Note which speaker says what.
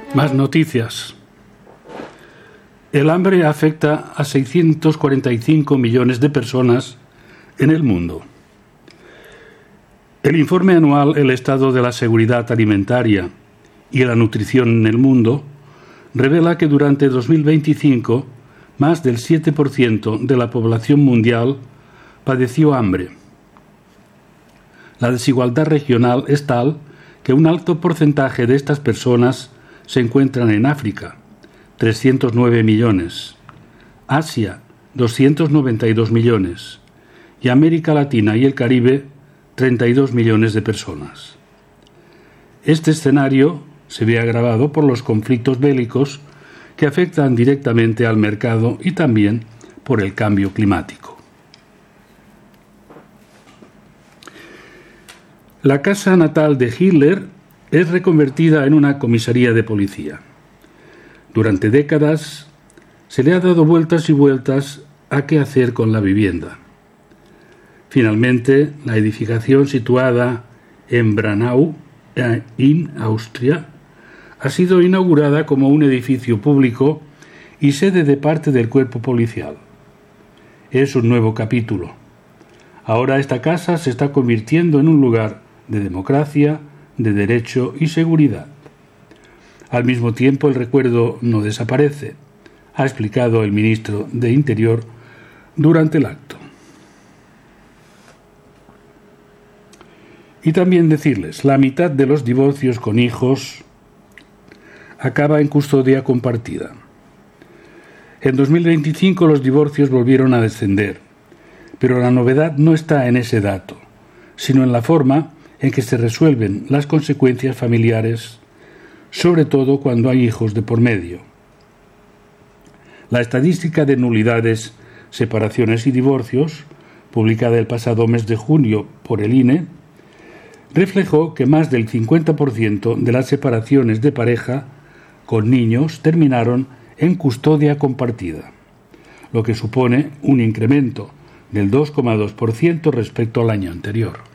Speaker 1: Más noticias. El hambre afecta a 645 millones de personas en el mundo. El informe anual El estado de la seguridad alimentaria y la nutrición en el mundo revela que durante 2025 más del 7% de la población mundial padeció hambre. La desigualdad regional es tal que un alto porcentaje de estas personas se encuentran en África, 309 millones, Asia, 292 millones, y América Latina y el Caribe, 32 millones de personas. Este escenario se ve agravado por los conflictos bélicos que afectan directamente al mercado y también por el cambio climático. La casa natal de Hitler es reconvertida en una comisaría de policía. Durante décadas se le ha dado vueltas y vueltas a qué hacer con la vivienda. Finalmente, la edificación situada en Braunau, en Austria, ha sido inaugurada como un edificio público y sede de parte del cuerpo policial. Es un nuevo capítulo. Ahora esta casa se está convirtiendo en un lugar de democracia, de derecho y seguridad. Al mismo tiempo, el recuerdo no desaparece, ha explicado el ministro de Interior durante el acto. Y también decirles, la mitad de los divorcios con hijos acaba en custodia compartida. En 2025 los divorcios volvieron a descender, pero la novedad no está en ese dato, sino en la forma en que se resuelven las consecuencias familiares, sobre todo cuando hay hijos de por medio. La estadística de nulidades, separaciones y divorcios, publicada el pasado mes de junio por el INE, reflejó que más del 50% de las separaciones de pareja con niños terminaron en custodia compartida, lo que supone un incremento del 2,2% respecto al año anterior.